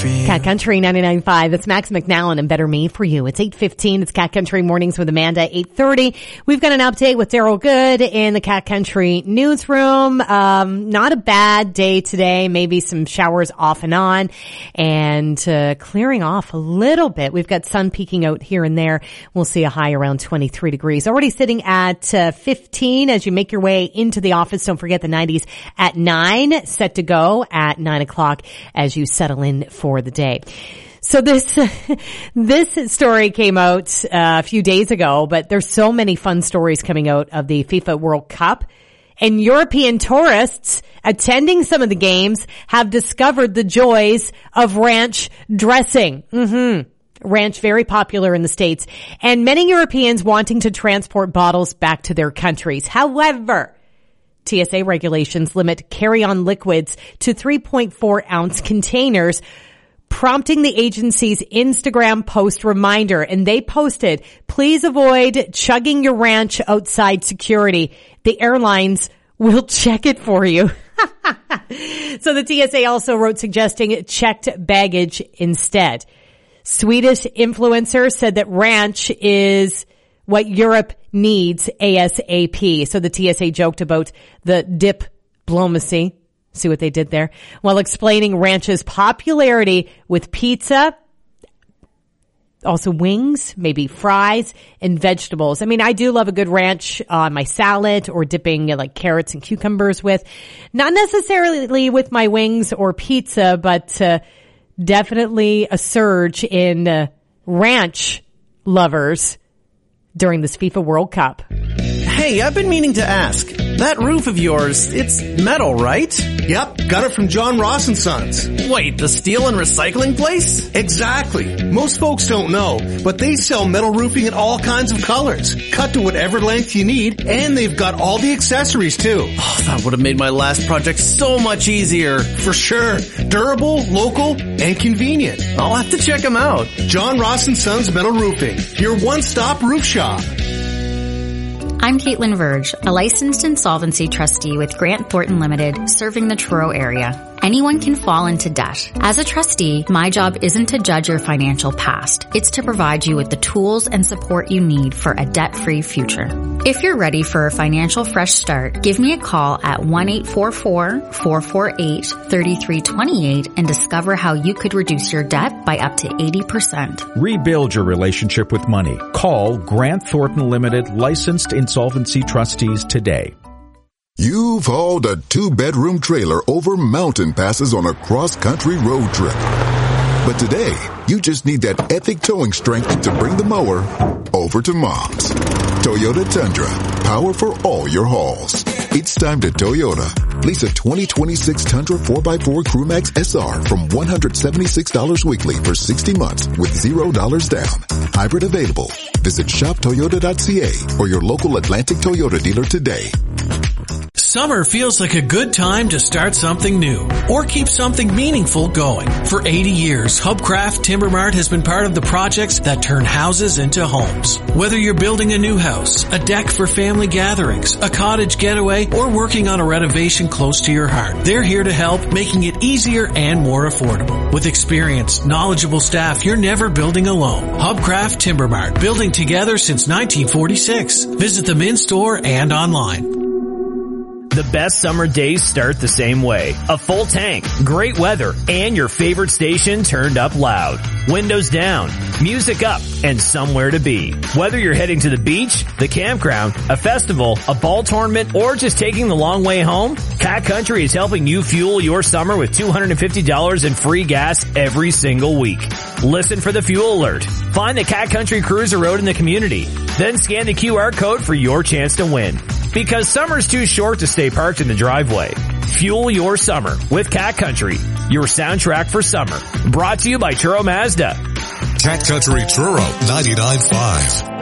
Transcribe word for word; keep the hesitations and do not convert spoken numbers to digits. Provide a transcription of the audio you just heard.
for you. Cat Country ninety-nine point five. It's Max McNallen and Better Me for You. It's eight fifteen. It's Cat Country Mornings with Amanda, eight thirty. We've got an update with Daryl Good in the Cat Country newsroom. Um, not a bad day today. Maybe some showers off and on and uh, clearing off a little bit. We've got sun peeking out here and there. We'll see a high around twenty-three degrees. Already sitting at uh, fifteen as you make your way into the office. Don't forget the nineties at nine, set to go at nine o'clock as you settle in for the day. So this, this story came out uh, a few days ago, but there's so many fun stories coming out of the FIFA World Cup. And European tourists attending some of the games have discovered the joys of ranch dressing. Mm-hmm. Ranch, very popular in the States. And many Europeans wanting to transport bottles back to their countries. However, T S A regulations limit carry-on liquids to three point four ounce containers, prompting the agency's Instagram post reminder. And they posted, please avoid chugging your ranch outside security. The airlines will check it for you. So the T S A also wrote suggesting checked baggage instead. Swedish influencer said that ranch is what Europe needs ASAP. So the T S A joked about the diplomacy. See what they did there? While explaining ranch's popularity with pizza, also wings, maybe fries, and vegetables. I mean, I do love a good ranch on my salad or dipping uh, like carrots and cucumbers with. Not necessarily with my wings or pizza, but uh, definitely a surge in uh, ranch lovers during this FIFA World Cup. Hey, I've been meaning to ask. That roof of yours, it's metal, right? Yep, got it from John Ross and Sons. Wait, the steel and recycling place? Exactly. Most folks don't know, but they sell metal roofing in all kinds of colors. Cut to whatever length you need, and they've got all the accessories too. Oh, that would have made my last project so much easier. For sure. Durable, local, and convenient. I'll have to check them out. John Ross and Sons Metal Roofing, your one-stop roof shop. I'm Caitlin Verge, a licensed insolvency trustee with Grant Thornton Limited, serving the Truro area. Anyone can fall into debt. As a trustee, my job isn't to judge your financial past. It's to provide you with the tools and support you need for a debt-free future. If you're ready for a financial fresh start, give me a call at one eight four four, four four eight, three three two eight and discover how you could reduce your debt by up to eighty percent. Rebuild your relationship with money. Call Grant Thornton Limited, licensed insolvency trustees today. You've hauled a two-bedroom trailer over mountain passes on a cross-country road trip. But today, you just need that epic towing strength to bring the mower over to Mom's. Toyota Tundra, power for all your hauls. It's time to Toyota. Lease a twenty twenty-six Tundra four by four CrewMax S R from one hundred seventy-six dollars weekly for sixty months with zero dollars down. Hybrid available. Visit shop toyota dot c a or your local Atlantic Toyota dealer today. Summer feels like a good time to start something new or keep something meaningful going. For eighty years, Hubcraft Timber Mart has been part of the projects that turn houses into homes. Whether you're building a new house, a deck for family gatherings, a cottage getaway, or working on a renovation close to your heart, they're here to help, making it easier and more affordable. With experienced, knowledgeable staff, you're never building alone. Hubcraft Timber Mart, building together since nineteen forty-six. Visit them in store and online. The best summer days start the same way. A full tank, great weather, and your favorite station turned up loud. Windows down, music up, and somewhere to be. Whether you're heading to the beach, the campground, a festival, a ball tournament, or just taking the long way home, Cat Country is helping you fuel your summer with two hundred fifty dollars in free gas every single week. Listen for the fuel alert. Find the Cat Country Cruiser Road in the community. Then scan the Q R code for your chance to win. Because summer's too short to stay parked in the driveway. Fuel your summer with Cat Country, your soundtrack for summer. Brought to you by Truro Mazda. Cat Country Truro ninety-nine point five.